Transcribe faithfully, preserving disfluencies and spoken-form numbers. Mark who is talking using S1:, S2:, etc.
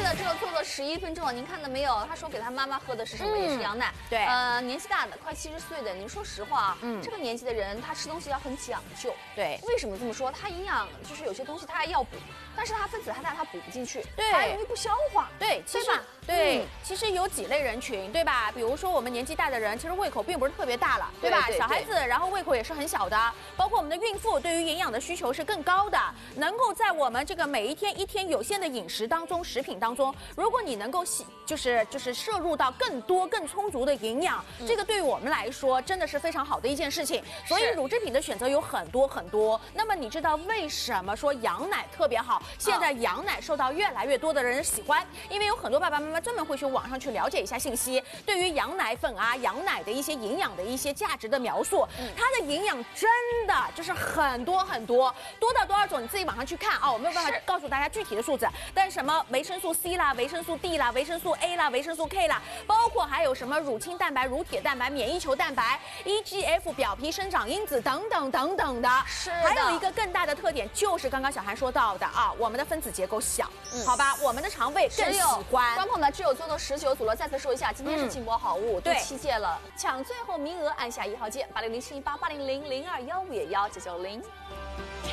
S1: 的，只有做了十一分钟，您看到没有？他说给他妈妈喝的是什么？嗯、也是羊奶。
S2: 对，
S1: 呃，年纪大的，快七十岁的，您说实话啊，嗯，这个年纪的人他吃东西要很讲究。
S2: 对，
S1: 为什么这么说？他营养就是有些东西他要补，但是他分子太大，他补不进去，
S2: 对，
S1: 他容易不消化。
S2: 对，
S1: 对吧？
S2: 对，
S1: 嗯、
S2: 其实有几类人群，对吧？比如说我们年纪大的人，其实胃口并不是特别大了，对吧？
S1: 对对对
S2: 小孩子，然后胃口也是很小的，包括我们的孕妇，对于营养的需求是更高的。能够在我们这个每一天一天有限的饮食当中，食品当中，如果你能够吸，就是就是摄入到更多更充足的营养，嗯、这个对于我们来说真的是非常好的一件事情。所以乳制品的选择有很多很多。那么你知道为什么说羊奶特别好？现在羊奶受到越来越多的人喜欢，因为有很多爸爸妈妈专门会去网上去了解一下信息，对于羊奶粉啊、羊奶的一些营养的一些价值的描述，嗯、它的营养真的就是很多很多，多到多少种你自己网上去看啊，我没有办法告诉大家具体的数字。但是什么维生素 C 啦、维生素 D 啦、维生素 A 啦、维生素 K 啦，包括还有什么乳清蛋白、乳铁蛋白、免疫球蛋白、E G F 表皮生长因子等等等等的。
S1: 是的。
S2: 还有一个更大的特点就是刚刚小韩说到的啊，我们的分子结构小，嗯、好吧，我们的肠胃更喜欢。
S1: 观众朋友们，只有做到十九组了，再次说一下，今天是金博好物、嗯、第七届了，抢最后名额，按下一号键八零零七一八八零零零二幺五也幺九九零。